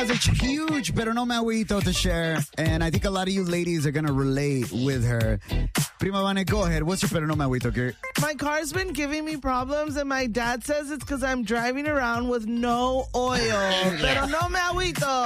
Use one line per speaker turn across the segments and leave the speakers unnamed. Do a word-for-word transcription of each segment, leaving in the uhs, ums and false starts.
has a huge pero no me agüito to share, and I think a lot of you ladies are going to relate with her. Prima Vane, go ahead. What's your pero no me agüito, girl?
My car's been giving me problems, and my dad says it's because I'm driving around with no oil. Pero no me agüito.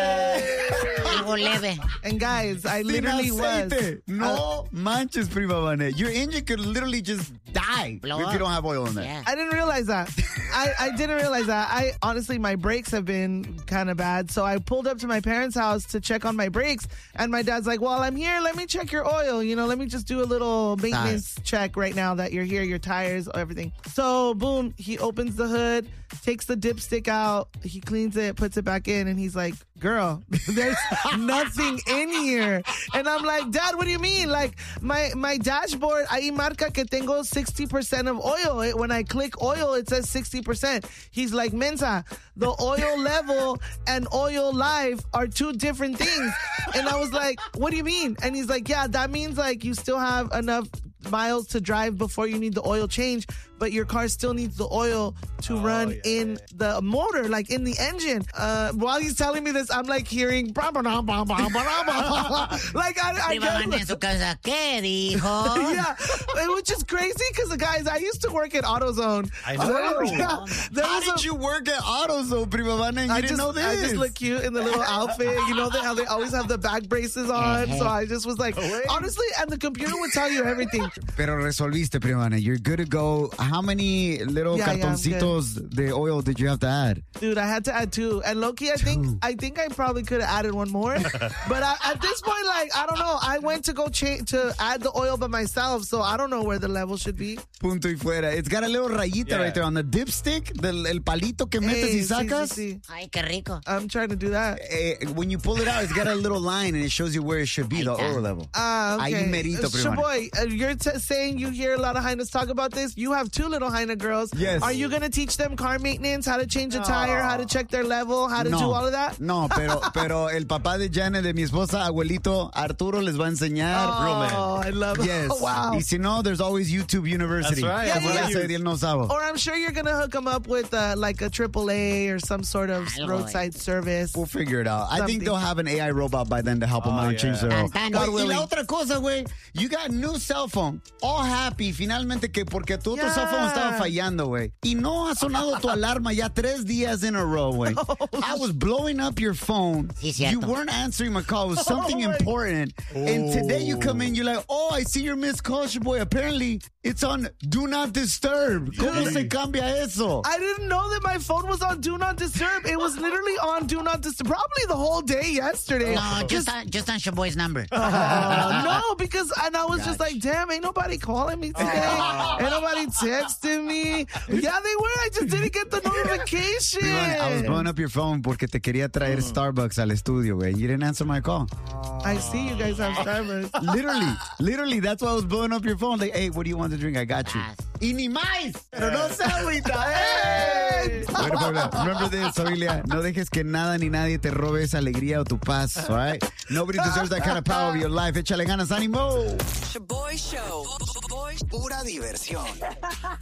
Algo leve.
And guys, I literally was.
No manches, Prima Vane. Your engine could literally just die
Blow
if
up.
you don't have oil in there.
Yeah.
I didn't realize that. I, I didn't realize that. I honestly, my brakes have been kind of bad. So I pulled up to my parents' house to check on my brakes. And my dad's like, well, I'm here. Let me check your oil. You know, let me just do a little maintenance check right now that you're here, your tires, everything. So boom, he opens the hood, takes the dipstick out. He cleans it, puts it back in. And he's like, girl, there's nothing in here. And I'm like, Dad, what do you mean? Like my, my dashboard, ahí marca que tengo sixty percent of oil. It, when I click oil, it says sixty percent. He's like, Mensa, the oil level and oil life are two different things. And I was like, what do you mean? And he's like, yeah, that means like you still have enough miles to drive before you need the oil change, but your car still needs the oil to oh, run yeah, in yeah. the motor, like in the engine. Uh, while he's telling me this, I'm like hearing bah, bah, bah, bah, bah, bah, bah. Like I, I
get, en su casa, ¿qué dijo?
Yeah, which is crazy because guys, I used to work at AutoZone.
I know. So, yeah, how did a, you work at AutoZone, Prima Vane? You
I
didn't
just,
know this.
I just look cute in the little outfit. You know how they always have the back braces on. So I just was like, honestly, and the computer would tell you everything.
Pero resolviste, Prima Vane. You're good to go. How many little yeah, cartoncitos yeah, de oil did you have to add?
Dude, I had to add two. And Loki, I two. think I think I probably could have added one more. But I, at this point, like, I don't know. I went to go cha- to add the oil by myself, so I don't know where the level should be.
Punto y fuera. It's got a little rayita yeah. right there on the dipstick, the, el palito que metes
hey,
y sacas.
Sí, sí, sí.
Ay, qué rico.
I'm trying to do that.
Eh, when you pull it out, it's got a little line, and it shows you where it should be, the oil level.
Ah, uh, okay.
Ahí merito, Prima
Vane. Shaboy, uh, you're t- saying you hear a lot of Hainas talk about this. You have two little Haina girls.
Yes.
Are you going to teach them car maintenance, how to change a tire, how to check their level, how to
no,
do all of that?
No, pero, pero el papá de Janet, de mi esposa, abuelito Arturo, les va a enseñar.
Oh, I love it.
Yes.
Oh, wow.
Y si no, there's always YouTube University.
That's right.
Yeah,
yeah, yeah. No sabe.
Or I'm sure you're going to hook them up with uh, like a triple A or some sort of roadside service.
We'll figure it out. Something. I think they'll have an A I robot by then to help oh, them out and yeah. change their oil.
God
y la otra cosa, güey, you got a new cell phone. All happy, finalmente, que porque tu otro
yeah.
cell phone estaba fallando, güey. Y no ha sonado tu alarma ya tres días in a row, güey. Oh, I was blowing up your phone.
Sí,
you weren't answering my call. It was something oh, important. Oh. And today you come in, you're like, oh, I see your missed call, boy. Apparently, it's on Do Not Disturb. ¿Cómo se cambia eso?
I didn't know that my phone was on Do Not Disturb. It was literally on Do Not Disturb. Probably the whole day yesterday.
No, just on, just on Shaboy's number.
Uh, no, because and I was Gosh. just like, damn, ain't nobody calling me today. Oh. Ain't nobody texting me. Yeah, they were. I just didn't get the notification.
I was blowing up your phone porque te quería traer mm. Starbucks al estudio, güey. You didn't answer my call.
I see you guys have Starbucks.
Literally, literally, that's why I was blowing up your phone. Like, hey, what do you want to drink? I got you. Y ni más. Pero no se agüita. Hey. Bueno, Paula, remember this, familia. No dejes que nada ni nadie te robe esa alegría o tu paz, all right? Nobody deserves that kind of power of your life. Échale ganas, ánimo.
Shaboy Show. Pura diversión.